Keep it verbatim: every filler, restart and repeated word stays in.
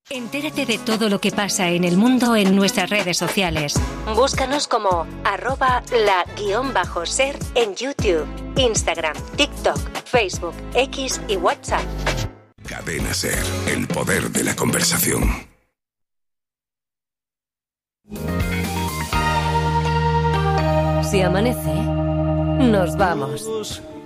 Entérate de todo lo que pasa en el mundo en nuestras redes sociales. Búscanos como arroba la guión bajo ser en YouTube, Instagram, TikTok, Facebook, X y WhatsApp. Cadena Ser, el poder de la conversación. Si amanece, nos vamos.